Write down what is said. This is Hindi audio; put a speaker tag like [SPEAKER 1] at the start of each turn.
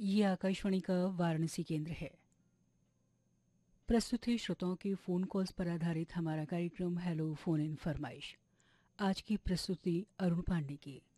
[SPEAKER 1] ये आकाशवाणी का वाराणसी केंद्र है। प्रस्तुत है श्रोताओं की फ़ोन कॉल्स पर आधारित हमारा कार्यक्रम हेलो फ़ोन इन फरमाइश। आज की प्रस्तुति अरुण पांडे की।